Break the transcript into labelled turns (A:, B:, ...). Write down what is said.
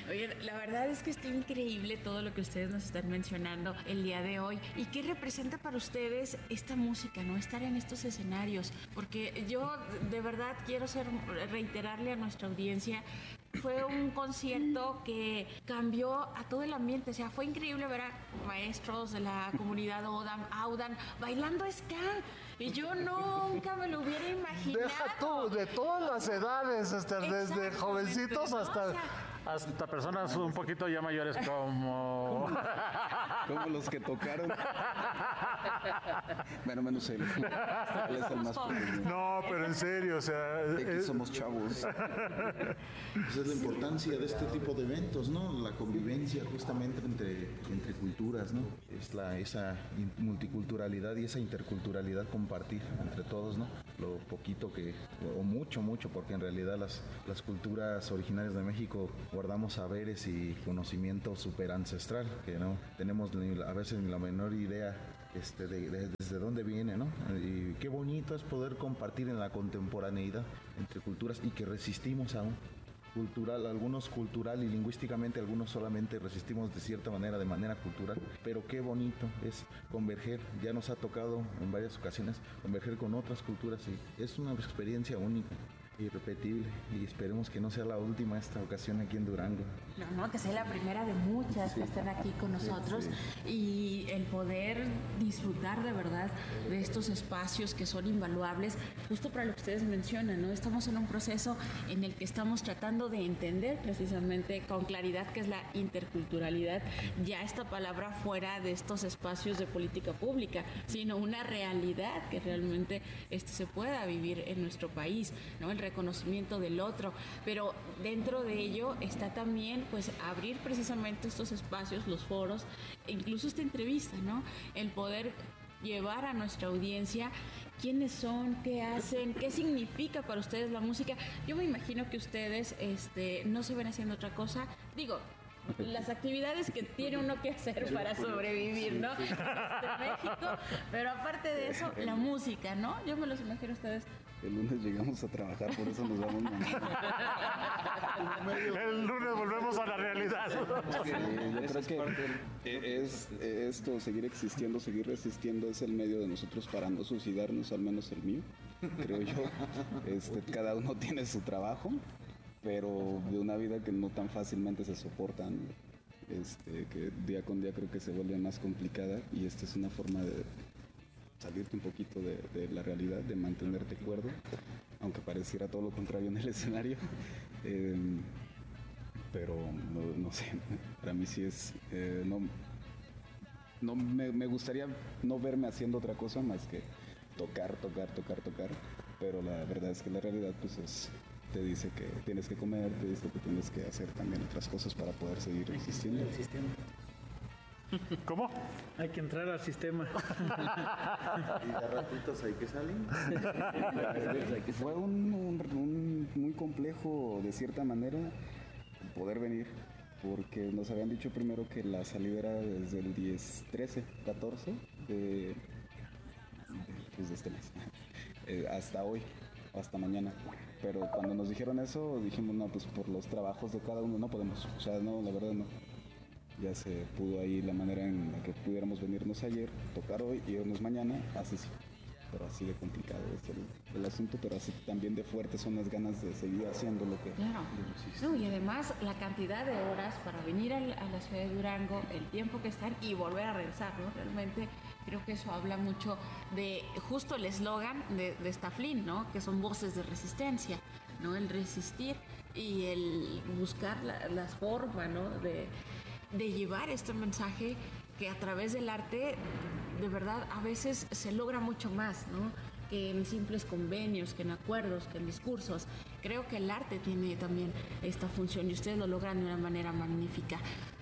A: Oye, la verdad es que está increíble todo lo que ustedes nos están mencionando el día de hoy. ¿Y qué representa para ustedes esta música, no? Estar en estos escenarios. Porque yo de verdad quiero reiterarle a nuestra audiencia, fue un concierto que cambió a todo el ambiente. O sea, fue increíble ver a maestros de la comunidad Audan bailando ska. Y yo nunca me lo hubiera imaginado.
B: Deja tú, de todas las edades, desde jovencitos
C: hasta personas un poquito ya mayores como
D: los que tocaron. Bueno, menos él. Él es el más pequeño.
B: No, pero en serio, o sea...
D: somos chavos.
E: Esa es la importancia de este tipo de eventos, ¿no? La convivencia justamente entre culturas, ¿no? Es esa multiculturalidad y esa interculturalidad compartir entre todos, ¿no? Lo poquito o mucho, porque en realidad las culturas originarias de México guardamos saberes y conocimiento súper ancestral, que no tenemos a veces ni la menor idea desde dónde viene, ¿no? Y qué bonito es poder compartir en la contemporaneidad entre culturas y que resistimos aún. Algunos cultural y lingüísticamente, algunos solamente resistimos de manera cultural, pero qué bonito es converger. Ya nos ha tocado en varias ocasiones converger con otras culturas y es una experiencia única, irrepetible, y esperemos que no sea la última esta ocasión aquí en Durango.
A: No, que sea la primera de muchas que estén aquí con nosotros, y el poder disfrutar de verdad de estos espacios que son invaluables, justo para lo que ustedes mencionan, ¿no? Estamos en un proceso en el que estamos tratando de entender precisamente con claridad qué es la interculturalidad, ya esta palabra fuera de estos espacios de política pública, sino una realidad que realmente se pueda vivir en nuestro país, ¿no? El reconocimiento del otro, pero dentro de ello está también pues abrir precisamente estos espacios, los foros, e incluso esta entrevista, ¿no? El poder llevar a nuestra audiencia quiénes son, qué hacen, qué significa para ustedes la música. Yo me imagino que ustedes no se ven haciendo otra cosa, digo, las actividades que tiene uno que hacer para sobrevivir, ¿no? México, pero aparte de eso, la música, ¿no? Yo me los imagino a ustedes.
D: El lunes llegamos a trabajar, por eso nos vamos mañana.
C: El lunes volvemos a la realidad.
D: Sí, yo creo que es esto, seguir existiendo, seguir resistiendo, es el medio de nosotros para no suicidarnos, al menos el mío, creo yo. Cada uno tiene su trabajo, pero de una vida que no tan fácilmente se soportan, que día con día creo que se vuelve más complicada, y esta es una forma de salirte un poquito de la realidad, de mantenerte cuerdo, aunque pareciera todo lo contrario en el escenario. Pero no sé, para mí sí es... me gustaría no verme haciendo otra cosa más que tocar, pero la verdad es que la realidad pues te dice que tienes que comer, te dice que tienes que hacer también otras cosas para poder seguir existiendo.
C: ¿Cómo?
F: Hay que entrar al sistema.
E: Y de ratitos hay que salir.
D: Fue un muy complejo, de cierta manera, poder venir, porque nos habían dicho primero que la salida era desde el 14 de este mes, hasta hoy, hasta mañana. Pero cuando nos dijeron eso, dijimos, no, pues por los trabajos de cada uno no podemos. O sea, no, la verdad no. Ya se pudo ahí la manera en la que pudiéramos venirnos ayer, tocar hoy y irnos mañana, así sí. Pero así de complicado es el asunto, pero así también de fuerte son las ganas de seguir haciendo lo que...
A: Claro. No, y además la cantidad de horas para venir a la ciudad de Durango, el tiempo que están y volver a regresar, ¿no? Realmente creo que eso habla mucho de justo el eslogan de Staflin, ¿no? Que son voces de resistencia, ¿no? El resistir y el buscar las formas, ¿no? De llevar este mensaje que a través del arte, de verdad, a veces se logra mucho más, ¿no? Que en simples convenios, que en acuerdos, que en discursos. Creo que el arte tiene también esta función y ustedes lo logran de una manera magnífica.